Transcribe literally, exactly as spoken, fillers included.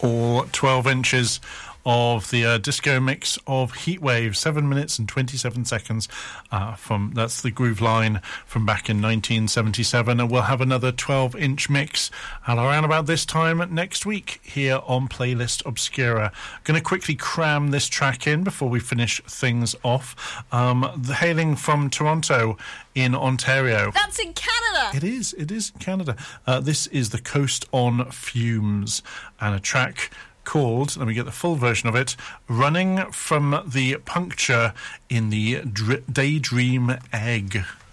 all twelve inches of the uh, disco mix of Heatwave, seven minutes and twenty-seven seconds uh, from, that's the Groove Line from back in nineteen seventy-seven, and we'll have another twelve inch mix at around about this time next week here on Playlist Obscura. Going to quickly cram this track in before we finish things off. Um, the, hailing from Toronto in Ontario. That's in Canada! It is, it is in Canada. Uh, this is The Coast on Fumes, and a track called, let me get the full version of it, Running from the Puncture in the Dr- Daydream Egg.